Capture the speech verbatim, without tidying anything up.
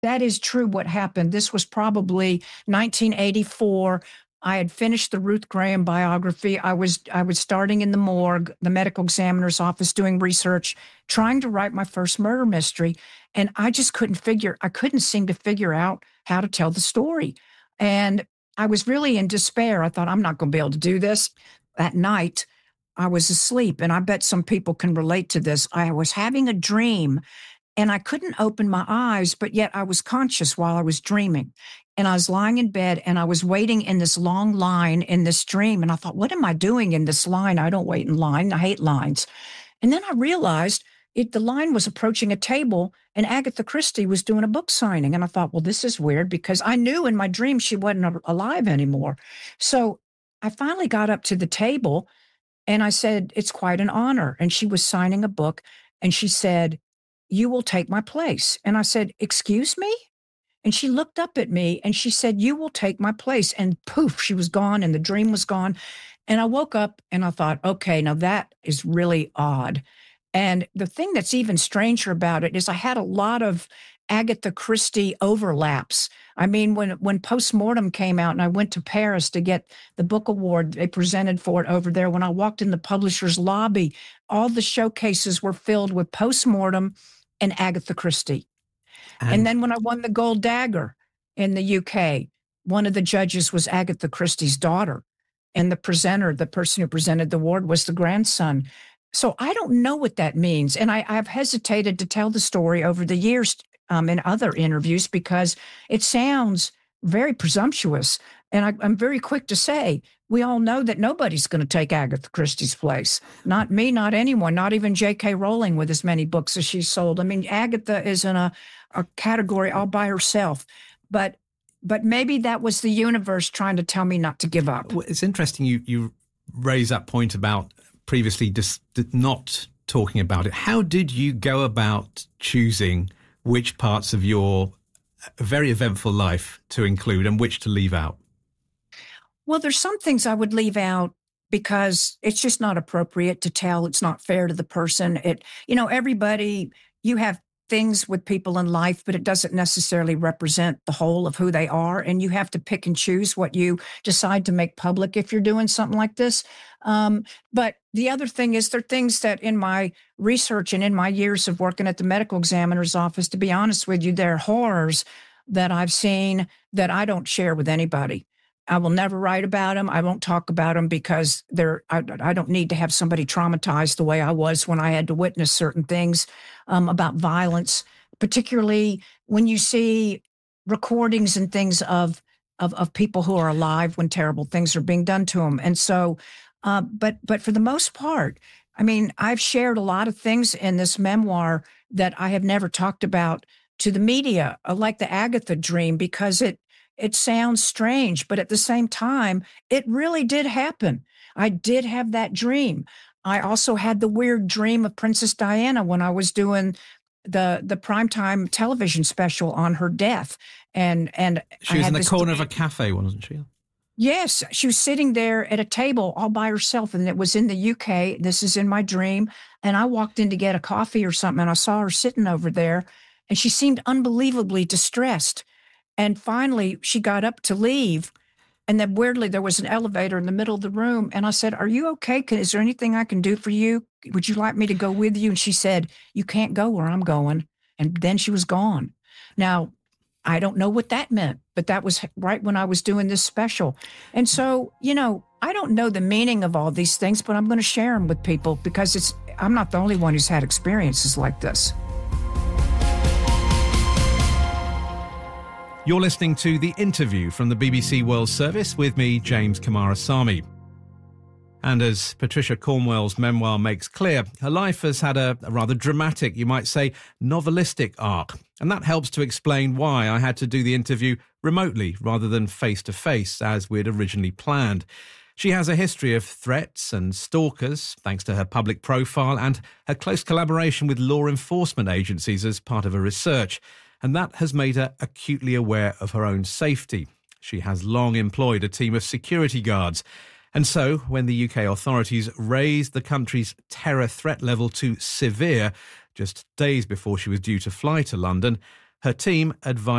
That is true what happened. This was probably nineteen eighty-four. I had finished the Ruth Graham biography. I was I was starting in the morgue, the medical examiner's office, doing research, trying to write my first murder mystery. And I just couldn't figure, I couldn't seem to figure out how to tell the story. And I was really in despair. I thought, I'm not going to be able to do this. That night, I was asleep, and I bet some people can relate to this. I was having a dream, and I couldn't open my eyes, but yet I was conscious while I was dreaming. And I was lying in bed, and I was waiting in this long line in this dream. And I thought, what am I doing in this line? I don't wait in line. I hate lines. And then I realized it, the line was approaching a table, and Agatha Christie was doing a book signing. And I thought, well, this is weird, because I knew in my dream she wasn't alive anymore. So I finally got up to the table, and I said, it's quite an honor. And she was signing a book, and she said, you will take my place. And I said, excuse me? And she looked up at me, and she said, you will take my place. And poof, she was gone, and the dream was gone. And I woke up, and I thought, okay, now that is really odd. And the thing that's even stranger about it is I had a lot of Agatha Christie overlaps. I mean, when when Postmortem came out and I went to Paris to get the book award they presented for it over there, when I walked in the publisher's lobby, all the showcases were filled with Postmortem and Agatha Christie. And, and then when I won the Gold Dagger in the U K, one of the judges was Agatha Christie's daughter. And the presenter, the person who presented the award, was the grandson. So I don't know what that means. And I, I've hesitated to tell the story over the years um, in other interviews because it sounds very presumptuous. And I, I'm very quick to say, we all know that nobody's going to take Agatha Christie's place. Not me, not anyone, not even J K. Rowling with as many books as she's sold. I mean, Agatha is in a, a category all by herself. But but maybe that was the universe trying to tell me not to give up. Well, it's interesting you, you raise that point about previously just not talking about it. How did you go about choosing which parts of your very eventful life to include and which to leave out? Well, there's some things I would leave out because it's just not appropriate to tell. It's not fair to the person. It, you know, everybody, you have things with people in life, but it doesn't necessarily represent the whole of who they are. And you have to pick and choose what you decide to make public if you're doing something like this. Um, but the other thing is there are things that in my research and in my years of working at the medical examiner's office, to be honest with you, there are horrors that I've seen that I don't share with anybody. I will never write about them. I won't talk about them because they're, I, I don't need to have somebody traumatized the way I was when I had to witness certain things um, about violence, particularly when you see recordings and things of, of, of people who are alive when terrible things are being done to them. And so, uh, but, but for the most part, I mean, I've shared a lot of things in this memoir that I have never talked about to the media, like the Agatha dream, because it, It sounds strange, but at the same time, it really did happen. I did have that dream. I also had the weird dream of Princess Diana when I was doing the the primetime television special on her death. And and she was in the corner dream. of a cafe, wasn't she? Yes, she was sitting there at a table all by herself, and it was in the U K. This is in my dream. And I walked in to get a coffee or something, and I saw her sitting over there, and she seemed unbelievably distressed. And finally, she got up to leave. And then weirdly, there was an elevator in the middle of the room. And I said, are you okay? Can, is there anything I can do for you? Would you like me to go with you? And she said, you can't go where I'm going. And then she was gone. Now, I don't know what that meant, but that was right when I was doing this special. And so, you know, I don't know the meaning of all these things, but I'm going to share them with people because it's I'm not the only one who's had experiences like this. You're listening to The Interview from the B B C World Service with me, James Coomarasamy. And as Patricia Cornwell's memoir makes clear, her life has had a, a rather dramatic, you might say, novelistic arc. And that helps to explain why I had to do the interview remotely rather than face-to-face as we'd originally planned. She has a history of threats and stalkers, thanks to her public profile and her close collaboration with law enforcement agencies as part of her research. And that has made her acutely aware of her own safety. She has long employed a team of security guards. And so, when the U K authorities raised the country's terror threat level to severe, just days before she was due to fly to London, Her team advised